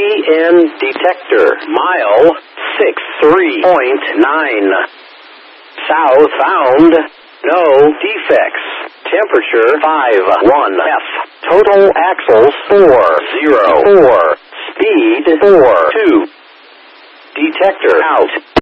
CN detector, mile 63.9. Southbound, no defects. Temperature 51F. Total axles 404. Speed 42. Detector out.